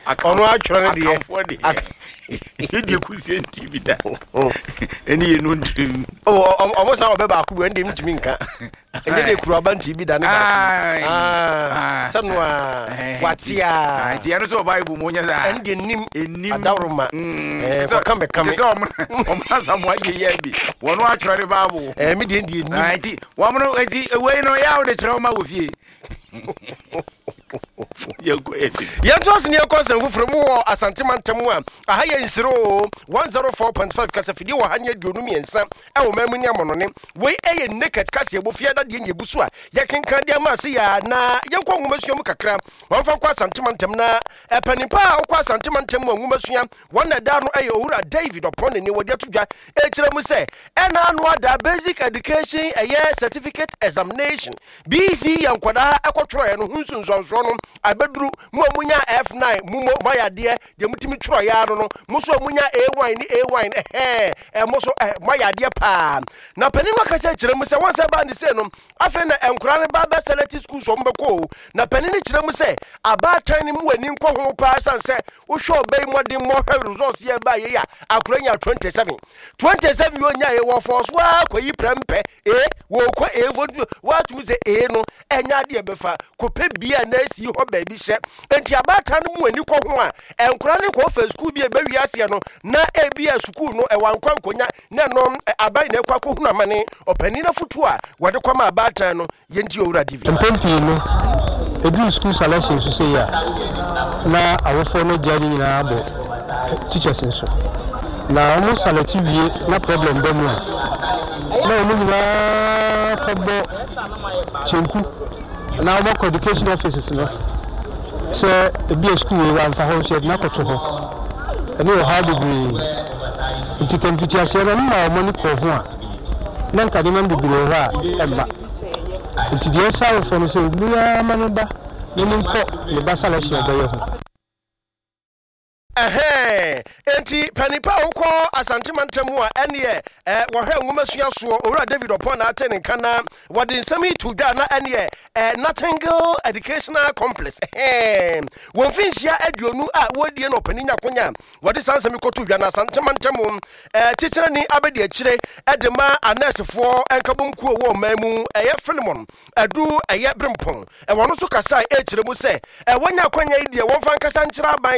ono atwere ne de de kusie TV da eni enu ntrim omo sa obeba akuru ende mtumi nka ende de kuru aba TV da ne sanwa watia ti ano so Bible mo nya za ende nim adawroma so kambe so omo samu ade ye bi wono atwere Bible me de ende nim ti womo eti we no ya wo de trauma wo fie Yantos near Cousin from war Asantiman Tamwa, a higher in 104.5 Casafidi or Hanya Dunumi and Sam, our Memonia Mononim, way a naked Cassia Bufia that in Busua, Yakin Kandia Masia, na Yankon Monsieur Mukakram, one for Quasantiman Tamna, a Panipa or Quasantiman Tamwa, Mumasiam, one that down a David upon the new Yatuja, Echeramuse, and another basic education, a year certificate examination, BC Yankwada, Aquatroy, and Hunsun. Abedru muamunya F9 mumo maya de mutimi tro ya no muso munya A1 muso maya de pa na panin wakase kire mu se wonse ba ni se no afa na enkura ne ba select school so mbeko na panin kire mu se aba tan mu ani nko ho pa sanse wo hwe obey modin mo hwe results ye ba ye ya akuranya 27 yo nya ye wo force wa koyi prempe wo ko vodu wa tumi se no enya de befa kope bia na si ho baby she enti abata no mu ani ko ho a enkura ne ko fa school bia ba wi ase no na bia school no wankwa nkonya na no abai na kwa ko hu na mane opani na futu a wode kwama abata no yenti owura divi mpempi no edu school selection so say ya na awofo no jari na abo teachers nso na almost selective na problem dem na omu na kobo chenku na work education offices no so be a school we for house na ko to ho and you hard degree it can fit yourself na money ko ho a na nka de man degree ha eba it dey say for no say bua manoba ni nko le basala shi obaye ho enti panipa uko asantimantamu a ene wo hwe nwumasua so owura David upon aten kana wode nsami to da na ene Nightingale Educational Complex won finhia aduonu a wodie no paninya konya wode sansami koto dwa na asantimantamu titere ni abedi akire edema anesefo enkabomkuo wo mamu Philemon adu brempon wono so kasa ekire mu se wonya kwanya idie won fan kasa nkira ban